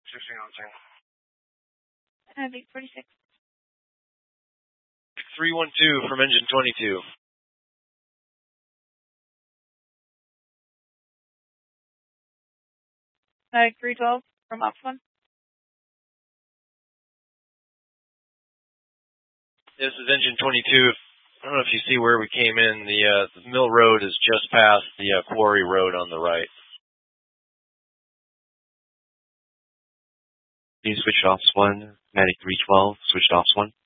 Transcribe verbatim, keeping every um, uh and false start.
Switching on thing. Uh, Big forty-six. three one two from engine twenty-two. Uh, three twelve from Ops one. This is engine twenty-two. I don't know if you see where we came in. The, uh, the mill road is just past the uh, quarry road on the right. Please switch off one. Medic three twelve, switched off one.